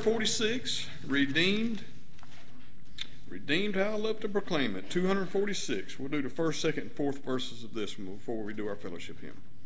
246, redeemed. Redeemed, how I love to proclaim it. 246. We'll do the first, second, and fourth verses of this one before we do our fellowship hymn.